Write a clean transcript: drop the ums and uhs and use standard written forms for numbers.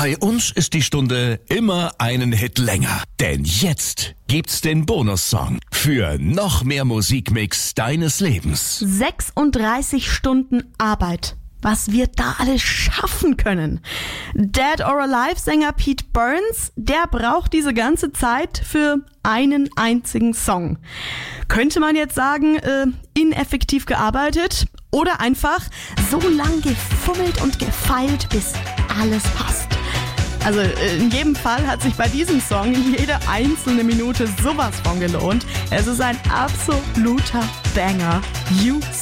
Bei uns ist die Stunde immer einen Hit länger. Denn jetzt gibt's den Bonussong für noch mehr Musikmix deines Lebens. 36 Stunden Arbeit. Was wir da alles schaffen können. Dead or Alive-Sänger Pete Burns, der braucht diese ganze Zeit für einen einzigen Song. Könnte man jetzt sagen, ineffektiv gearbeitet oder einfach so lang gefummelt und gefeilt, bis alles passt. Also in jedem Fall hat sich bei diesem Song jede einzelne Minute sowas von gelohnt. Es ist ein absoluter Banger. You